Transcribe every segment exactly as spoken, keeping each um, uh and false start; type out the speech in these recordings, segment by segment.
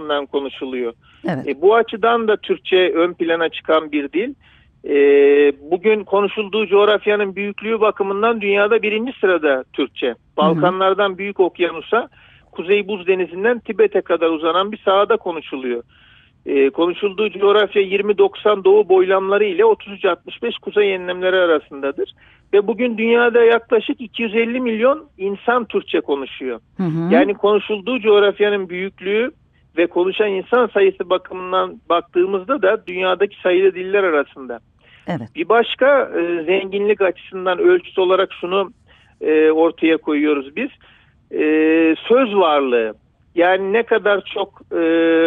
tarafından konuşuluyor. Evet. E, bu açıdan da Türkçe ön plana çıkan bir dil. E, bugün konuşulduğu coğrafyanın büyüklüğü bakımından dünyada birinci sırada Türkçe. Balkanlardan hı hı. Büyük Okyanus'a, Kuzey Buz Denizi'nden Tibet'e kadar uzanan bir sahada konuşuluyor. E, konuşulduğu coğrafya yirmi doksan doğu boylamları ile otuz üç altmış beş kuzey enlemleri arasındadır. Ve bugün dünyada yaklaşık iki yüz elli milyon insan Türkçe konuşuyor. Hı hı. Yani konuşulduğu coğrafyanın büyüklüğü ve konuşan insan sayısı bakımından baktığımızda da dünyadaki sayılı diller arasında. Evet. Bir başka e, zenginlik açısından ölçüt olarak şunu e, ortaya koyuyoruz biz. E, söz varlığı. Yani ne kadar çok e,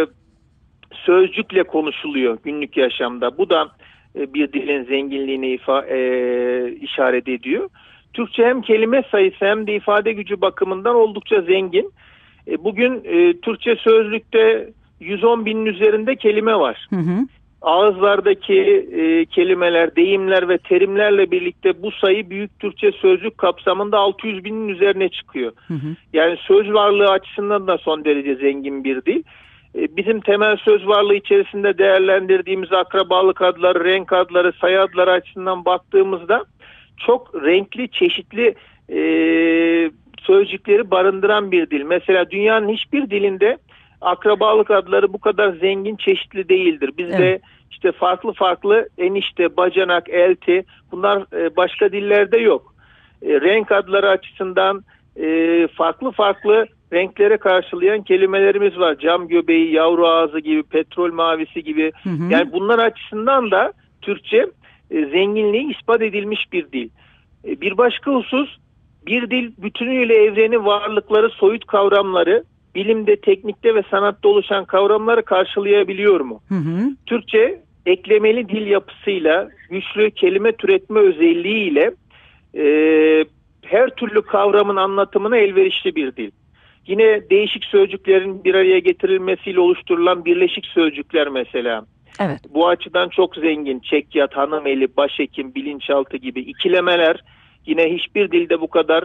sözcükle konuşuluyor günlük yaşamda. Bu da e, bir dilin zenginliğine ifa, e, işaret ediyor. Türkçe hem kelime sayısı hem de ifade gücü bakımından oldukça zengin. E, bugün e, Türkçe sözlükte yüz on binin üzerinde kelime var. Hı hı. Ağızlardaki e, kelimeler, deyimler ve terimlerle birlikte bu sayı büyük Türkçe sözlük kapsamında altı yüz binin üzerine çıkıyor. Hı hı. Yani söz varlığı açısından da son derece zengin bir dil. E, bizim temel söz varlığı içerisinde değerlendirdiğimiz akrabalık adları, renk adları, sayı adları açısından baktığımızda çok renkli, çeşitli e, sözcükleri barındıran bir dil. Mesela dünyanın hiçbir dilinde akrabalık adları bu kadar zengin, çeşitli değildir. Bizde evet. işte farklı farklı enişte, bacanak, elti, bunlar başka dillerde yok. E, renk adları açısından e, farklı farklı renklere karşılayan kelimelerimiz var. Cam göbeği, yavru ağzı gibi, petrol mavisi gibi. Hı hı. Yani bunlar açısından da Türkçe e, zenginliği ispat edilmiş bir dil. E, bir başka husus, bir dil bütünüyle evreni, varlıkları, soyut kavramları, bilimde, teknikte ve sanatta oluşan kavramları karşılayabiliyor mu? Hı hı. Türkçe eklemeli dil yapısıyla, güçlü kelime türetme özelliğiyle e, her türlü kavramın anlatımına elverişli bir dil. Yine değişik sözcüklerin bir araya getirilmesiyle oluşturulan birleşik sözcükler mesela. Evet. Bu açıdan çok zengin. Çekyat, hanımeli, başhekim, bilinçaltı gibi ikilemeler yine hiçbir dilde bu kadar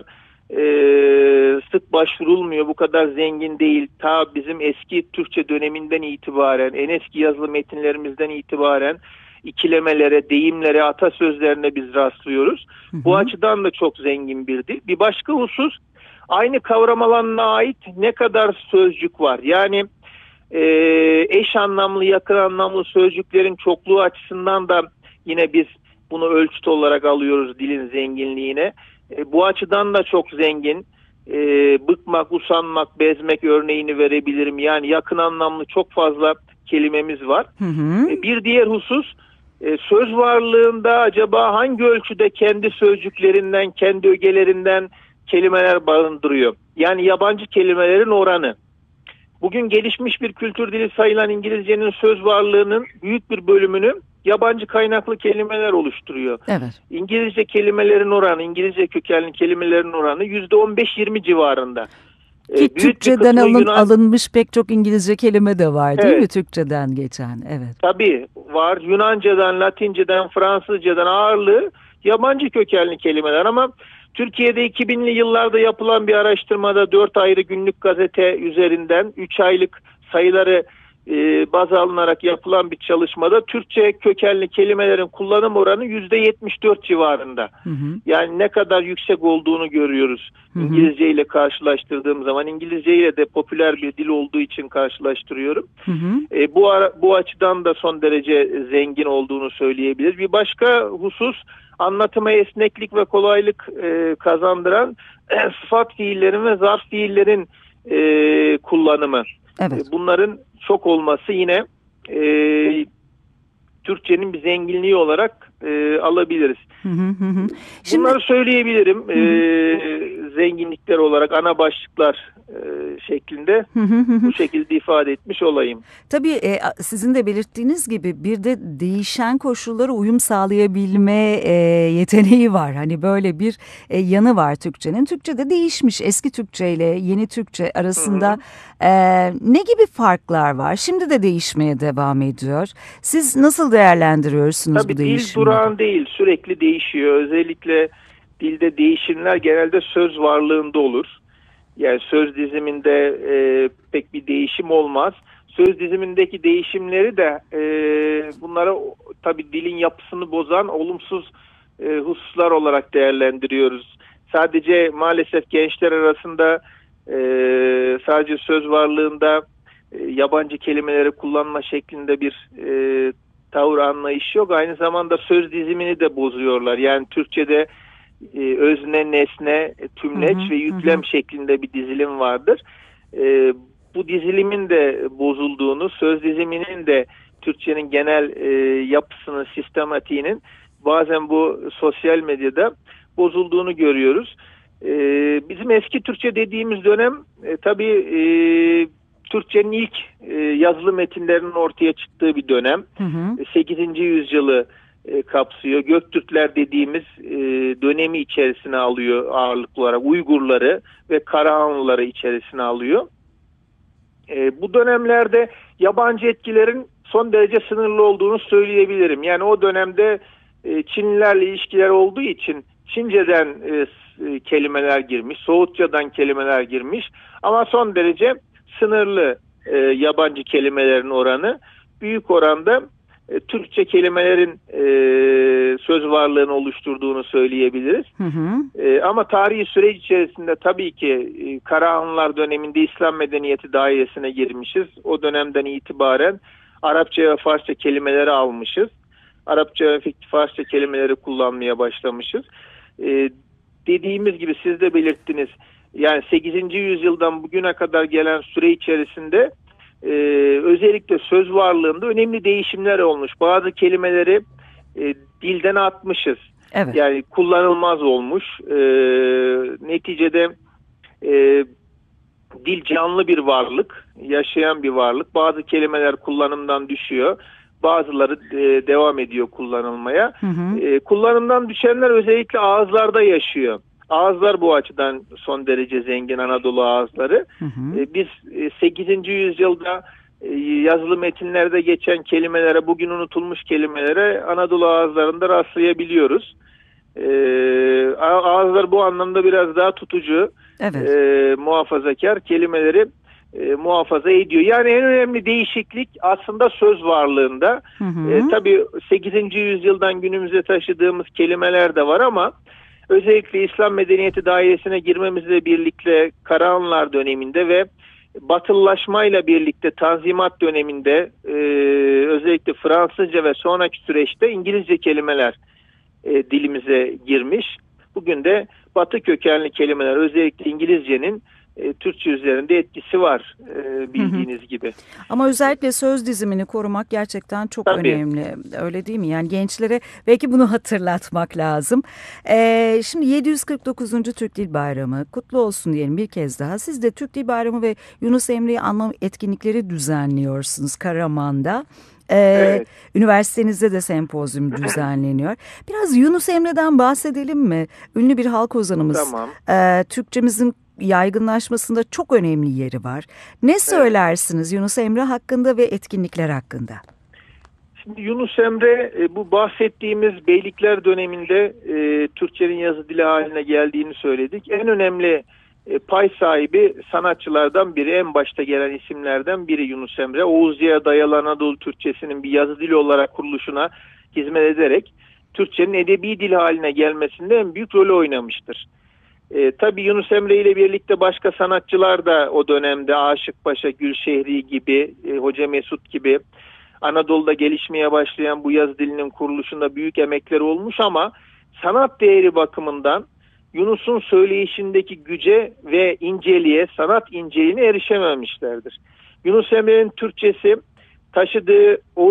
Ee, sık başvurulmuyor, bu kadar zengin değil. Ta bizim eski Türkçe döneminden itibaren, en eski yazılı metinlerimizden itibaren ikilemelere, deyimlere, atasözlerine biz rastlıyoruz. Hı hı. Bu açıdan da çok zengin bir dil. Bir başka husus, aynı kavram alanına ait ne kadar sözcük var? Yani e, eş anlamlı, yakın anlamlı sözcüklerin çokluğu açısından da yine biz bunu ölçüt olarak alıyoruz dilin zenginliğine. E, bu açıdan da çok zengin. E, bıkmak, usanmak, bezmek örneğini verebilirim. Yani yakın anlamlı çok fazla kelimemiz var. Hı hı. E, bir diğer husus, e, söz varlığında acaba hangi ölçüde kendi sözcüklerinden, kendi ögelerinden kelimeler barındırıyor? Yani yabancı kelimelerin oranı. Bugün gelişmiş bir kültür dili sayılan İngilizcenin söz varlığının büyük bir bölümünü yabancı kaynaklı kelimeler oluşturuyor. Evet. İngilizce kelimelerin oranı, İngilizce kökenli kelimelerin oranı yüzde on beş yirmi civarında. Ki ee, Türkçeden alın, Yunan... alınmış pek çok İngilizce kelime de var değil evet. mi Türkçeden geçen? Evet. Tabii var. Yunanca'dan, Latinceden, Fransızcadan ağırlığı yabancı kökenli kelimeler ama Türkiye'de iki binli yıllarda yapılan bir araştırmada dört ayrı günlük gazete üzerinden üç aylık sayıları e, baz alınarak yapılan bir çalışmada Türkçe kökenli kelimelerin kullanım oranı yüzde yetmiş dört civarında. Hı hı. Yani ne kadar yüksek olduğunu görüyoruz. Hı hı. İngilizce ile karşılaştırdığım zaman, İngilizce ile de popüler bir dil olduğu için karşılaştırıyorum. Hı hı. E, bu ara, bu açıdan da son derece zengin olduğunu söyleyebiliriz. Bir başka husus, anlatıma esneklik ve kolaylık e, kazandıran e, sıfat fiillerin ve zarf fiillerin e, kullanımı. Evet. E, bunların çok olması yine e, Türkçenin bir zenginliği olarak e, alabiliriz. Hı hı hı. Şimdi, bunları söyleyebilirim. Hı hı. E, zenginlikler olarak ana başlıklar e, şeklinde hı hı hı. bu şekilde ifade etmiş olayım. Tabii e, sizin de belirttiğiniz gibi bir de değişen koşullara uyum sağlayabilme e, yeteneği var. Hani böyle bir e, yanı var Türkçenin. Türkçe de değişmiş. Eski Türkçe ile yeni Türkçe arasında hı hı. E, ne gibi farklar var? Şimdi de değişmeye devam ediyor. Siz nasıl değerlendiriyorsunuz Tabii bu değişimi? Tabii dil durağan değil, sürekli değişiyor. Özellikle dilde değişimler genelde söz varlığında olur. Yani söz diziminde e, pek bir değişim olmaz. söz dizimindeki değişimleri de e, bunlara tabii dilin yapısını bozan olumsuz e, hususlar olarak değerlendiriyoruz. Sadece maalesef gençler arasında e, sadece söz varlığında e, yabancı kelimeleri kullanma şeklinde bir e, tavır anlayış yok. Aynı zamanda söz dizimini de bozuyorlar. Yani Türkçe'de e, özne, nesne, tümleç hı hı, ve yüklem hı. şeklinde bir dizilim vardır. E, bu dizilimin de bozulduğunu, söz diziminin de Türkçenin genel e, yapısının, sistematiğinin bazen bu sosyal medyada bozulduğunu görüyoruz. E, bizim eski Türkçe dediğimiz dönem e, tabii e, Türkçenin ilk e, yazılı metinlerinin ortaya çıktığı bir dönem. Hı hı. sekizinci yüzyılı e, kapsıyor. Göktürkler dediğimiz e, dönemi içerisine alıyor ağırlıklı olarak. Uygurları ve Karahanlıları içerisine alıyor. E, bu dönemlerde yabancı etkilerin son derece sınırlı olduğunu söyleyebilirim. Yani o dönemde e, Çinlilerle ilişkiler olduğu için Çince'den e, kelimeler girmiş, Soğutçadan kelimeler girmiş ama son derece sınırlı e, yabancı kelimelerin oranı. Büyük oranda e, Türkçe kelimelerin e, söz varlığını oluşturduğunu söyleyebiliriz. Hı hı. E, ama tarihi süreç içerisinde tabii ki e, Karahanlılar döneminde İslam medeniyeti dairesine girmişiz. O dönemden itibaren Arapça ve Farsça kelimeleri almışız. Arapça ve Farsça kelimeleri kullanmaya başlamışız. E, dediğimiz gibi siz de belirttiniz. Yani sekizinci yüzyıldan bugüne kadar gelen süre içerisinde e, özellikle söz varlığında önemli değişimler olmuş. Bazı kelimeleri e, dilden atmışız. Evet. Yani kullanılmaz olmuş. E, neticede e, dil canlı bir varlık, yaşayan bir varlık. Bazı kelimeler kullanımdan düşüyor. Bazıları e, devam ediyor kullanılmaya. Hı hı. E, kullanımdan düşenler özellikle ağızlarda yaşıyor. Ağızlar bu açıdan son derece zengin, Anadolu ağızları. Hı hı. E, biz e, sekizinci yüzyılda e, yazılı metinlerde geçen kelimelere, bugün unutulmuş kelimelere Anadolu ağızlarında rastlayabiliyoruz. E, ağızlar bu anlamda biraz daha tutucu, evet. e, muhafazakar kelimeleri E, muhafaza ediyor. Yani en önemli değişiklik aslında söz varlığında. Hı hı. E, tabii sekizinci yüzyıldan günümüze taşıdığımız kelimeler de var ama özellikle İslam medeniyeti dairesine girmemizle birlikte Karahanlılar döneminde ve Batılılaşmayla birlikte Tanzimat döneminde e, özellikle Fransızca ve sonraki süreçte İngilizce kelimeler e, dilimize girmiş. Bugün de Batı kökenli kelimeler, özellikle İngilizcenin E, Türkçe üzerinde etkisi var e, bildiğiniz hı hı. gibi. Ama özellikle söz dizimini korumak gerçekten çok Tabii. önemli. Öyle değil mi? Yani gençlere belki bunu hatırlatmak lazım. Ee, şimdi yedi yüz kırk dokuzuncu Türk Dil Bayramı kutlu olsun diyelim bir kez daha. Siz de Türk Dil Bayramı ve Yunus Emre'yi anma etkinlikleri düzenliyorsunuz Karaman'da. Ee, evet. Üniversitenizde de sempozyum düzenleniyor. Biraz Yunus Emre'den bahsedelim mi? Ünlü bir halk ozanımız. Tamam. Ee, Türkçemizin yaygınlaşmasında çok önemli yeri var. Ne söylersiniz evet. Yunus Emre hakkında ve etkinlikler hakkında? Şimdi Yunus Emre bu bahsettiğimiz beylikler döneminde e, Türkçenin yazı dili haline geldiğini söyledik. En önemli e, pay sahibi sanatçılardan biri, en başta gelen isimlerden biri Yunus Emre. Oğuzca'ya dayalı Anadolu Türkçesinin bir yazı dili olarak kuruluşuna hizmet ederek Türkçenin edebi dil haline gelmesinde en büyük rolü oynamıştır. E, tabii Yunus Emre ile birlikte başka sanatçılar da o dönemde Aşık Paşa, Gülşehri gibi, e, Hoca Mesut gibi Anadolu'da gelişmeye başlayan bu yazı dilinin kuruluşunda büyük emekleri olmuş ama sanat değeri bakımından Yunus'un söyleyişindeki güce ve inceliğe, sanat inceliğine erişememişlerdir. Yunus Emre'nin Türkçesi taşıdığı o